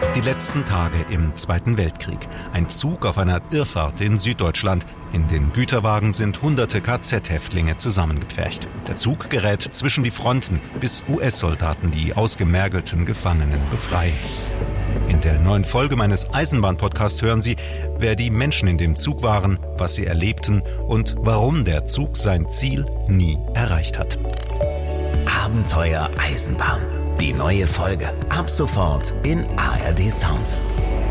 Die letzten Tage im Zweiten Weltkrieg. Ein Zug auf einer Irrfahrt in Süddeutschland. In den Güterwagen sind hunderte KZ-Häftlinge zusammengepfercht. Der Zug gerät zwischen die Fronten, bis US-Soldaten die ausgemergelten Gefangenen befreien. In der neuen Folge meines Eisenbahn-Podcasts hören Sie, wer die Menschen in dem Zug waren, was sie erlebten und warum der Zug sein Ziel nie erreicht hat. Abenteuer Eisenbahn. Die neue Folge. Ab sofort in ARD Sounds.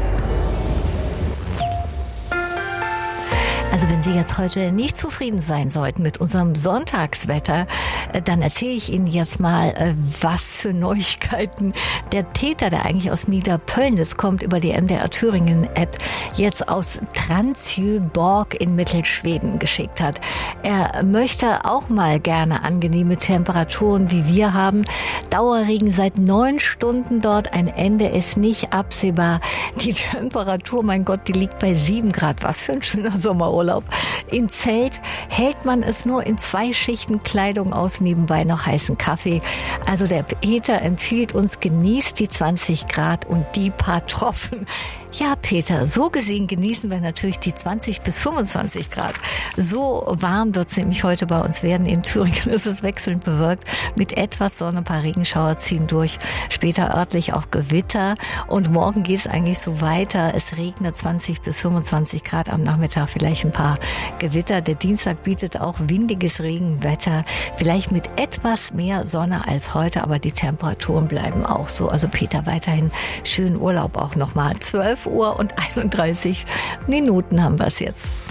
Also wenn Sie jetzt heute nicht zufrieden sein sollten mit unserem Sonntagswetter, dann erzähle ich Ihnen jetzt mal, was für Neuigkeiten der Täter, der eigentlich aus Niederpöllnitz kommt, über die MDR Thüringen-App jetzt aus Transjöborg in Mittelschweden geschickt hat. Er möchte auch mal gerne angenehme Temperaturen, wie wir haben. Dauerregen seit 9 Stunden dort, ein Ende ist nicht absehbar. Die Temperatur, mein Gott, die liegt bei 7 Grad. Was für ein schöner Sommerurlaub. Im Zelt hält man es nur in 2 Schichten Kleidung aus, nebenbei noch heißen Kaffee. Also der Peter empfiehlt uns, genießt die 20 Grad und die paar Tropfen. Ja, Peter, so gesehen genießen wir natürlich die 20 bis 25 Grad. So warm wird es nämlich heute bei uns werden. In Thüringen ist es wechselnd bewölkt. Mit etwas Sonne, ein paar Regenschauer ziehen durch. Später örtlich auch Gewitter. Und morgen geht es eigentlich so weiter. Es regnet 20 bis 25 Grad. Am Nachmittag vielleicht ein paar Gewitter. Der Dienstag bietet auch windiges Regenwetter. Vielleicht mit etwas mehr Sonne als heute. Aber die Temperaturen bleiben auch so. Also Peter, weiterhin schönen Urlaub auch nochmal. 12 Uhr und 31 Minuten haben wir es jetzt.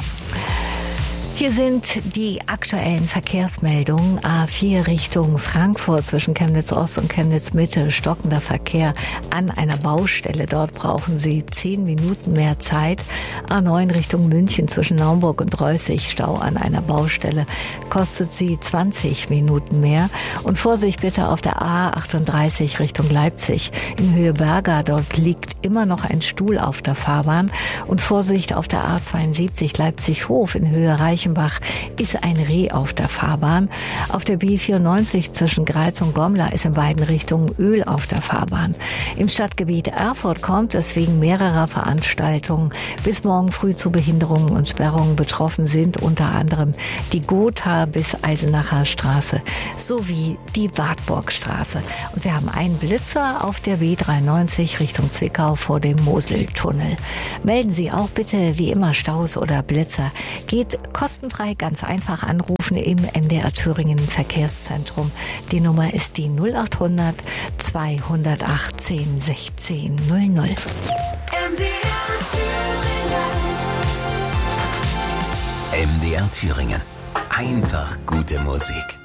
Hier sind die aktuellen Verkehrsmeldungen. A4 Richtung Frankfurt zwischen Chemnitz Ost und Chemnitz Mitte. Stockender Verkehr an einer Baustelle. Dort brauchen Sie 10 Minuten mehr Zeit. A9 Richtung München zwischen Naumburg und Reußig. Stau an einer Baustelle. Kostet Sie 20 Minuten mehr. Und Vorsicht bitte auf der A38 Richtung Leipzig. In Höhe Berga. Dort liegt immer noch ein Stuhl auf der Fahrbahn. Und Vorsicht auf der A72 Leipzig-Hof in Höhe Reichenbach ist ein Reh auf der Fahrbahn. Auf der B94 zwischen Greiz und Gommler ist in beiden Richtungen Öl auf der Fahrbahn. Im Stadtgebiet Erfurt kommt es wegen mehrerer Veranstaltungen bis morgen früh zu Behinderungen und Sperrungen. Betroffen sind unter anderem die Gotha bis Eisenacher Straße sowie die Wartburgstraße. Und wir haben einen Blitzer auf der B93 Richtung Zwickau vor dem Moseltunnel. Melden Sie auch bitte wie immer Staus oder Blitzer. Geht kostenfrei, ganz einfach anrufen im MDR Thüringen Verkehrszentrum. Die Nummer ist die 0800 218 1600. MDR Thüringen. MDR Thüringen. Einfach gute Musik.